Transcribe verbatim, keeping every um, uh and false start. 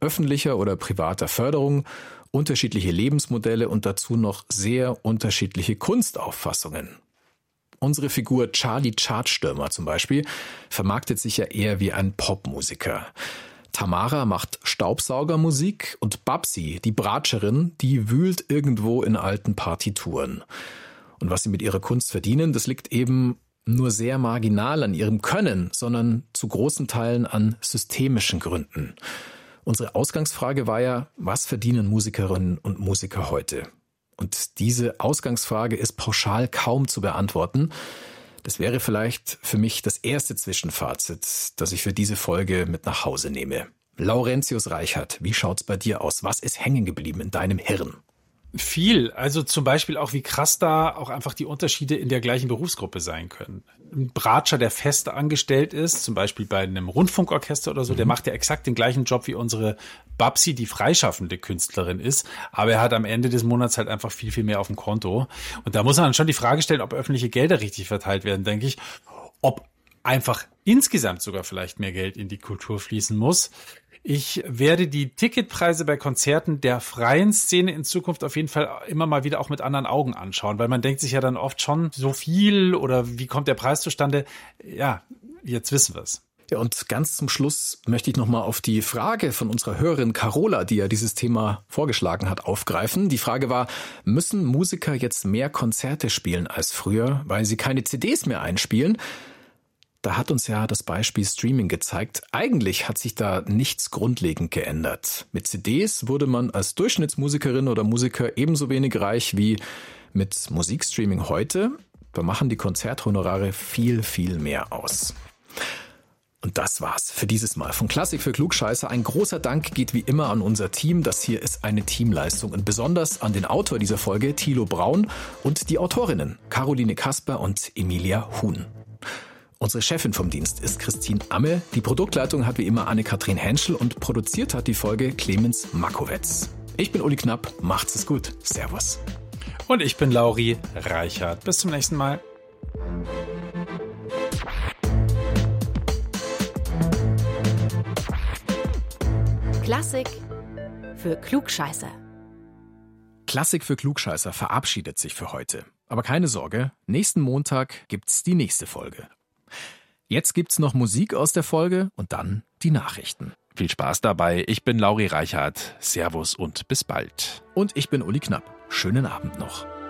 öffentlicher oder privater Förderung, unterschiedliche Lebensmodelle und dazu noch sehr unterschiedliche Kunstauffassungen. Unsere Figur Charlie Chartstürmer zum Beispiel vermarktet sich ja eher wie ein Popmusiker. Tamara macht Staubsaugermusik und Babsi, die Bratscherin, die wühlt irgendwo in alten Partituren. Und was sie mit ihrer Kunst verdienen, das liegt eben nur sehr marginal an ihrem Können, sondern zu großen Teilen an systemischen Gründen. Unsere Ausgangsfrage war ja, was verdienen Musikerinnen und Musiker heute? Und diese Ausgangsfrage ist pauschal kaum zu beantworten. Das wäre vielleicht für mich das erste Zwischenfazit, das ich für diese Folge mit nach Hause nehme. Laurentius Reichert, wie schaut's bei dir aus? Was ist hängen geblieben in deinem Hirn? Viel. Also zum Beispiel auch, wie krass da auch einfach die Unterschiede in der gleichen Berufsgruppe sein können. Ein Bratscher, der fest angestellt ist, zum Beispiel bei einem Rundfunkorchester oder so, mhm. der macht ja exakt den gleichen Job wie unsere Babsi, die freischaffende Künstlerin ist. Aber er hat am Ende des Monats halt einfach viel, viel mehr auf dem Konto. Und da muss man dann schon die Frage stellen, ob öffentliche Gelder richtig verteilt werden, denke ich. Ob einfach insgesamt sogar vielleicht mehr Geld in die Kultur fließen muss. Ich werde die Ticketpreise bei Konzerten der freien Szene in Zukunft auf jeden Fall immer mal wieder auch mit anderen Augen anschauen, weil man denkt sich ja dann oft schon, so viel oder wie kommt der Preis zustande? Ja, jetzt wissen wir es. Ja, und ganz zum Schluss möchte ich nochmal auf die Frage von unserer Hörerin Carola, die ja dieses Thema vorgeschlagen hat, aufgreifen. Die Frage war, müssen Musiker jetzt mehr Konzerte spielen als früher, weil sie keine C Ds mehr einspielen? Da hat uns ja das Beispiel Streaming gezeigt. Eigentlich hat sich da nichts grundlegend geändert. Mit C Ds wurde man als Durchschnittsmusikerin oder Musiker ebenso wenig reich wie mit Musikstreaming heute. Da machen die Konzerthonorare viel, viel mehr aus. Und das war's für dieses Mal von Klassik für Klugscheißer. Ein großer Dank geht wie immer an unser Team. Das hier ist eine Teamleistung und besonders an den Autor dieser Folge, Thilo Braun, und die Autorinnen Caroline Kasper und Emilia Huhn. Unsere Chefin vom Dienst ist Christine Amme. Die Produktleitung hat wie immer Anne-Kathrin Henschel und produziert hat die Folge Clemens Makowetz. Ich bin Uli Knapp. Macht's es gut. Servus. Und ich bin Lauri Reichert. Bis zum nächsten Mal. Klassik für Klugscheißer. Klassik für Klugscheißer verabschiedet sich für heute. Aber keine Sorge, nächsten Montag gibt's die nächste Folge. Jetzt gibt's noch Musik aus der Folge und dann die Nachrichten. Viel Spaß dabei. Ich bin Lauri Reichert. Servus und bis bald. Und ich bin Uli Knapp. Schönen Abend noch.